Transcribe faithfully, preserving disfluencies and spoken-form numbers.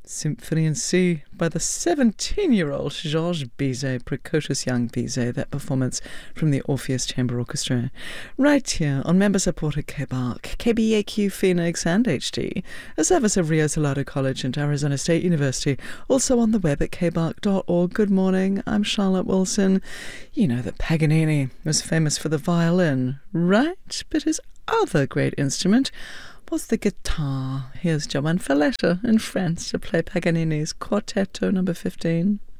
Symphony in C by the seventeen-year-old Georges Bizet, precocious young Bizet, that performance from the Orpheus Chamber Orchestra. Right here on member-supported K B A R C, K B A Q Phoenix and H D, a service of Rio Salado College and Arizona State University, also on the web at k b a r c dot org. Good morning, I'm Charlotte Wilson. You know that Paganini was famous for the violin, right? But his other great instrument was the guitar. Here's Joan Falletta in France to play Paganini's Quartetto number fifteen.